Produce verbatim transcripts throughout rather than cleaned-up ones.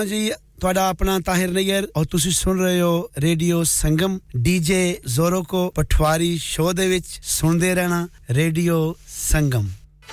जी ਤੁਹਾਡਾ ਆਪਣਾ ਤਾਹਿਰ ਨਈਰ ਔਰ ਤੁਸੀਂ ਸੁਣ ਰਹੇ ਹੋ ਰੇਡੀਓ ਸੰਗਮ ਡੀਜੇ ਜ਼ੋਰੋ ਕੋ ਪਟਵਾਰੀ ਸ਼ੋਅ ਦੇ ਵਿੱਚ ਸੁਣਦੇ ਰਹਿਣਾ ਰੇਡੀਓ ਸੰਗਮ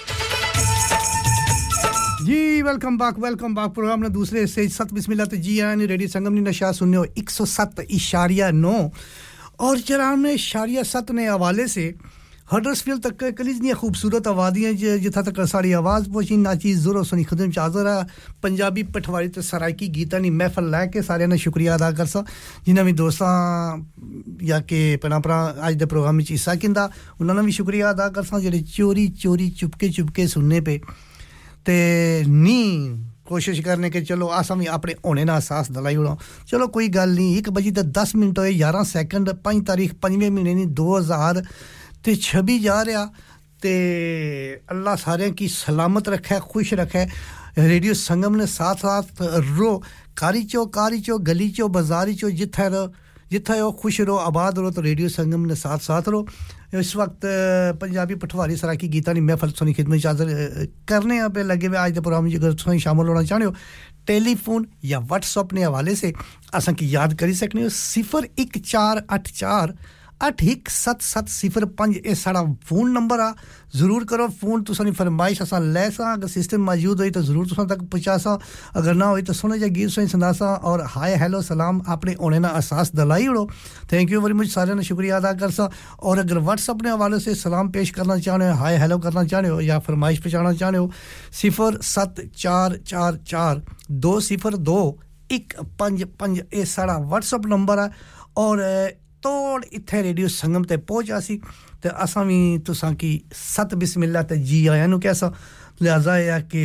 जी welcome back welcome back programme ने दूसरे से सत बिस्मिल्लाह तो जी आने रेडियो संगम ने नशा सुनने हो एक सौ सात इशारिया नौ और चरान में इशारिया सात ने हवाले से हडर्सफील्ड तक कलीजनी खूबसूरत आवादियां जिथा तक सारी आवाज पहुंची नाची जोरो सुनी खदम चाजर पंजाबी पठवारी ते सरायकी गीतां नी महफिल लेके सारे ने शुक्रिया अदा करसा जिन्हां भी दोस्तां या के पना परा आज दे प्रोग्राम विच हिस्सा किंदा उन्हां दा भी शुक्रिया अदा करसा जेडे चोरी चोरी चुपके चुपके सुनने पे ते नी कोशिश करने के चलो आसा भी अपने होने ना एहसास दिलाई उड़ा चलो कोई गल नहीं एक बजे ते दस मिनट होए ग्यारह सेकंड पांच तारीख पांचवें महीने नी दो हज़ार ते छब्बीस जा रहा ते अल्लाह सारे की सलामत रखे खुश रखे रेडियो संगम ने साथ साथ रो कारी चो कारी चो गली चो बाजारी चो जिथे रो जिथे हो खुश रहो आबाद रहो तो रेडियो संगम ने साथ साथ रहो इस वक्त पंजाबी पठवारी सराकी गीता नी महफिल सुनी खिदमत हाजिर करने पे लगे हुए आज के प्रोग्राम में अगर शामिल होना चाहते हो टेलीफोन या व्हाट्सएप ने हवाले से असां की याद करी सकने हो सिफर एक चार आठ चार आठ एक सात सात सिफर पाँच ए साडा फोन नंबर आ जरूर करो फोन तुसानी फरमाइश असां लेसा अगर सिस्टम मौजूद होई तो जरूर तुसां तक पहुंचासा अगर ना होई तो सुने जा गीत सुनी संदासा और हाय हेलो सलाम अपने होने ना एहसास दिलाई उड़ो थैंक यू वेरी मच सारे ने शुक्रिया अदा करसा और अगर व्हाट्सएप ने हवाले से सलाम पेश करना चाहते हो हाय हेलो करना चाहते हो या फरमाइश पहुंचाना चाहते हो सिफर सात चार चार चार दो सिफर दो एक पाँच पाँच ए साडा व्हाट्सएप नंबर है और तोड़ इथे रेडियो संगम ते पहुंचा सी ते असां भी तुसां की सत बिस्मिल्लाह ते जी आया नु कैसा लिहाजा है कि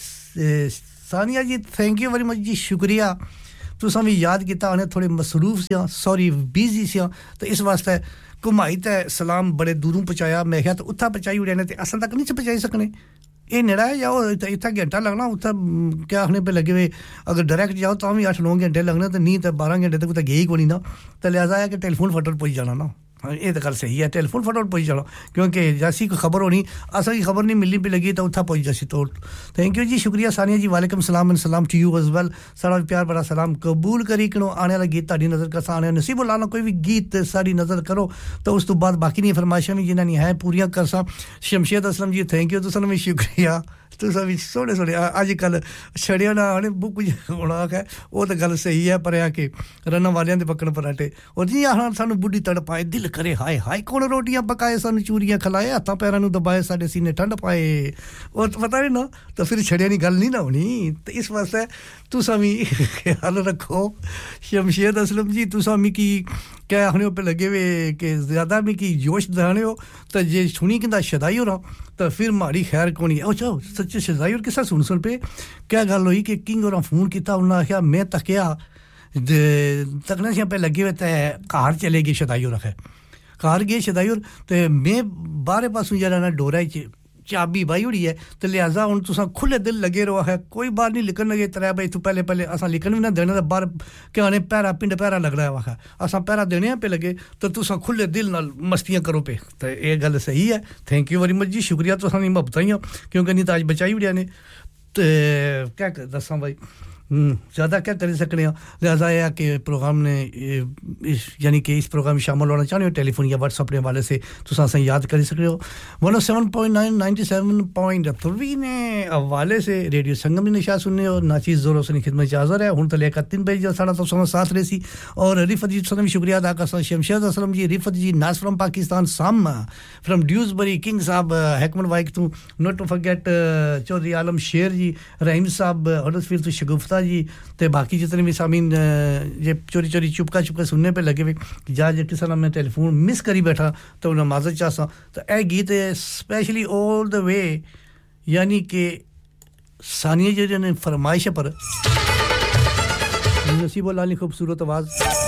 सानिया जी थैंक यू वेरी मच जी शुक्रिया तुसां भी याद कीता ने थोड़े मसरूफ सी सॉरी बिजी सी तो इस वास्ते घुमाई ते सलाम बड़े दूरों पहुंचाया मैं क्या तो उठा पहुंचाई उड़े ने ते असां तक नहीं पहुंचाई सकने ये नेड़ा है या इतना घंटा लगना उतना क्या आखने पे लगे हुए अगर डायरेक्ट जाओ तो भी आठ नौ घंटे लगने तो नहीं तो बारह घंटे तक तो गई कोनी ना तो लिहाजा है कि टेलीफोन फटोट पहुंच जाना ना हाँ ये तो गल सही है टेलीफोन फटोट पहुंच जाना क्योंकि जैसी कोई खबर होनी असा की खबर नहीं मिलनी पे लगी तो उठा पहुंच जासी तो थैंक यू जी शुक्रिया सानिया जी वालेकुम सलाम एंड सलाम टू यू एज वेल सारा प्यार बड़ा सलाम कबूल करी कनो आने वाला गीत ताड़ी नजर का आने नसीब लाना कोई भी गीत सारी नजर करो तो उस तो बाद बाकी नहीं फरमाइशां भी जिन्हां नी है पूरियां करसा शमशेद असलम जी थैंक यू तुसां भी शुक्रिया तुसां भी सोने सोने आजकल छड़िया ना ने बुक होना है वो तो गल सही है पर आके रन वालियां दे पकड़ पराठे और जी हां सानू बुढ़ी तड़ पाए दिल करे हाय हाय कौन रोटियां पकाए सानू चूरियां खलाए हाथां पैरां नु दबाए साडे सीने ठंड पाए और पता नहीं ना तो फिर छड़िया नी गल नहीं ना होनी तो इस वास्ते तुसां भी ख्याल रखो शमशेद असलम जी तुसां मी की क्या आखने पे लगे हुए कि ज्यादा भी की जोश दिखाने हो तो जे सुनी किंदा शदाई हो रहा तो फिर मारी खैर कोनी अच्छा सच्चे शदाई और किसा सुन सुन पे क्या गल हुई कि किंग और फोन किया उन्होंने आख्या मैं तकिया तकने से पे लगे हुए ते घर चले गए शदाई हो रखे घर गए शदाई और ते मैं बाहर पासों जरा ना डोरा चाबी भाई उड़ी है तो लिहाजा हुन तुसा खुले दिल लगे रहो है कोई बार नहीं लिखन लगे तरे भाई तू पहले पहले असा लिखन भी ना देने दा बाहर क्या ने पैरा पिंड पैरा लग रहा है वाखा असा पैरा देने पे लगे तो तुसा खुले दिल नाल मस्तियां करो पे तो ये गल सही है थैंक यू वेरी मच जी शुक्रिया तुसा नी मोहब्बतां क्योंकि नहीं तो आज बचाई उड़िया ने ते क्या दसा भाई हम्म ज्यादा क्या कर सकने हैं लिहाजा है कि प्रोग्राम ने इस यानी कि इस प्रोग्राम में शामिल होना चाहते हो टेलीफोन या व्हाट्सएप ने वाले से तुसा से याद कर सकते हो one O seven point nine ninety seven point three ने हवाले से रेडियो संगम में निशा सुनने और नाचीज जोरों से खिदमत में हाजिर है हुन तो लेकर तीन बजे साढ़ा तो समय साथ रही और रिफत जी सनम शुक्रिया अदा करता शमशेद असलम जी रिफत जी नास फ्रॉम पाकिस्तान साम फ्रॉम ड्यूसबरी किंग साहब हैकमत वाइक to not to forget Chaudhary आलम शेर जी रहीम साहब हडर्सफील्ड टू शगुफ्ता जी ते बाकी जितने भी सामीन ये चोरी चोरी चुपका चुपका सुनने पे लगे हुए जा जे किसी ने मैं टेलीफोन मिस करी बैठा तो उन्हें माजरत चाहता तो ए गीत स्पेशली ऑल द वे यानी कि सानिया जी ने फरमाइश पर नसीब लाल खूबसूरत आवाज